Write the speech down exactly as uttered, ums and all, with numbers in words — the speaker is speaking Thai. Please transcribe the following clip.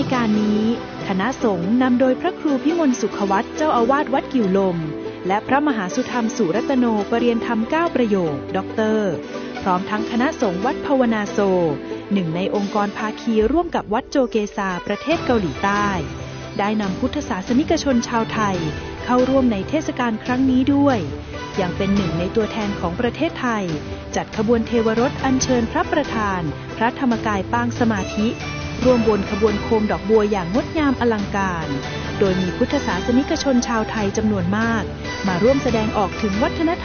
การนี้คณะสงฆ์นำโดยพระครูพิมลสุขวัตรเจ้าอาวาสวัดกิ่วลมและพระมหาสุธรรมสุรัตโนปรริยนธรรมเก้าประโยคด็อกเตอร์พร้อมทั้งคณะสงฆ์วัดภาวนาโซหนึ่งในองค์กรภาคีร่วมกับวัดโจเกซาประเทศเกาหลีใต้ได้นำพุทธศาสนิกชนชาวไทยเข้าร่วมในเทศกาลครั้งนี้ด้วยยังเป็นหนึ่งในตัวแทนของประเทศไทยจัดขบวนเทวรถอัญเชิญพระประธานพระธรรมกายปางสมาธิร่วมบนขบวนโคมดอกบัวอย่างงดงามอลังการโดยมีพุทธศาสนิกชนชาวไทยจำนวนมากมาร่วมแสดงออกถึงวัฒนธรรม